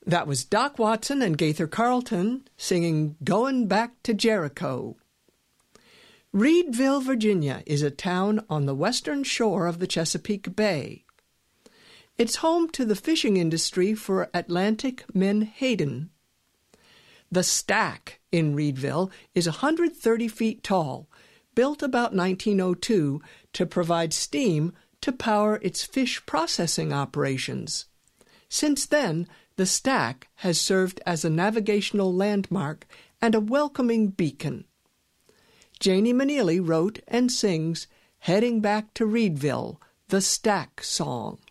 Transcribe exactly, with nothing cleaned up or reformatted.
That was Doc Watson and Gaither Carlton singing Goin' Back to Jericho. Reedville, Virginia is a town on the western shore of the Chesapeake Bay. It's home to the fishing industry for Atlantic menhaden. The Stack in Reedville is one hundred thirty feet tall, built about nineteen oh two to provide steam to power its fish processing operations. Since then, the Stack has served as a navigational landmark and a welcoming beacon. Janie Maneely wrote and sings Heading Back to Reedville, the Stack Song.